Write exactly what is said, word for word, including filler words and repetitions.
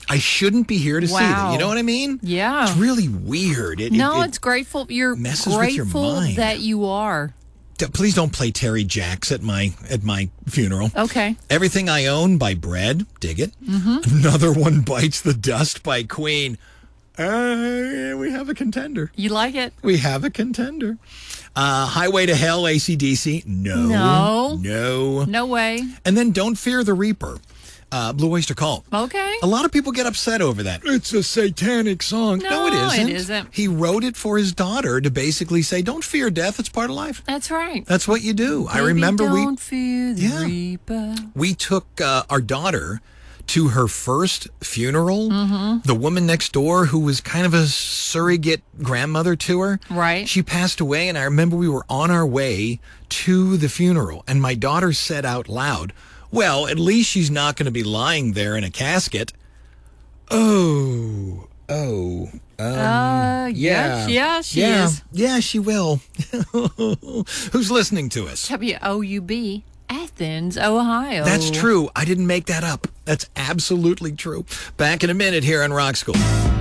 I shouldn't be here to see Wow. that. You know what I mean? Yeah. It's really weird. It, No, it, it, it's grateful. You're messes with your grateful mind. that you are. D- Please don't play Terry Jacks at my at my funeral. Okay. Everything I Own by Bread. Dig it. Mm-hmm. Another One Bites the Dust by Queen. Uh, we have a contender. You like it? We have a contender. Uh, Highway to Hell, A C D C. No. No. No. No way. And then Don't Fear the Reaper. Uh, Blue Oyster Cult. Okay. A lot of people get upset over that. It's a satanic song. No, it isn't. it isn't. He wrote it for his daughter to basically say, don't fear death. It's part of life. That's right. That's what you do. I Baby, remember don't we fear the Yeah. reaper. we took uh, our daughter to her first funeral. Mm-hmm. The woman next door, who was kind of a surrogate grandmother to her, Right. she passed away, and I remember we were on our way to the funeral, and my daughter said out loud, well, at least she's not going to be lying there in a casket. Oh, oh, um, Uh, yeah, yes, yeah, she yeah, is. yeah, she will. Who's listening to us? W O U B, Athens, Ohio. That's true. I didn't make that up. That's absolutely true. Back in a minute here on Rock School.